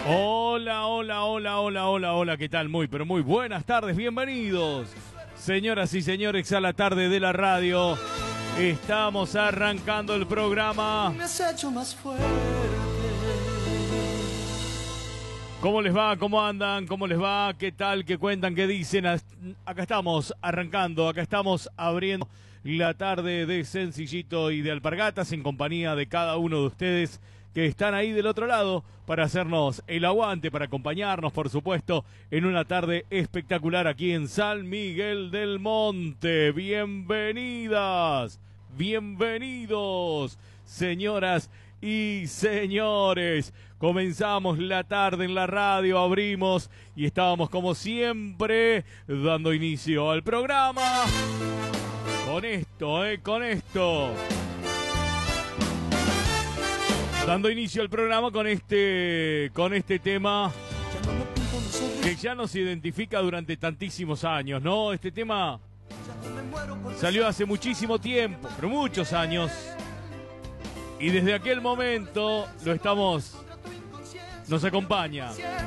Hola, hola, hola, hola, hola, hola, ¿qué tal? Muy, pero muy buenas tardes, bienvenidos. Señoras y señores, a la tarde de la radio. Estamos arrancando el programa. Me has hecho más fuerte. ¿Cómo les va? ¿Cómo andan? ¿Cómo les va? ¿Qué tal? ¿Qué cuentan? ¿Qué dicen? Acá estamos arrancando, acá estamos abriendo la tarde de Sencillito y de Alpargatas en compañía de cada uno de ustedes que están ahí del otro lado para hacernos el aguante, para acompañarnos, por supuesto, en una tarde espectacular aquí en San Miguel del Monte. Bienvenidas, bienvenidos, señoras y señores. Comenzamos la tarde en la radio, abrimos y estábamos como siempre dando inicio al programa. Con esto. Dando inicio al programa con este tema que ya nos identifica durante tantísimos años, ¿no? Este tema salió hace muchísimo tiempo, pero muchos años. Y desde aquel momento nos acompaña.